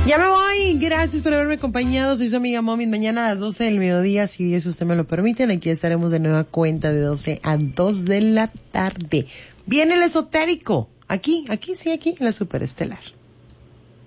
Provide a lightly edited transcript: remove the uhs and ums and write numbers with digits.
Ya me voy, gracias por haberme acompañado, soy su amiga Mommy. Mañana a las 12 del mediodía, si Dios y usted me lo permiten, aquí estaremos de nueva cuenta de 12 a 2 de la tarde. Viene el esotérico, aquí, en la Superestelar.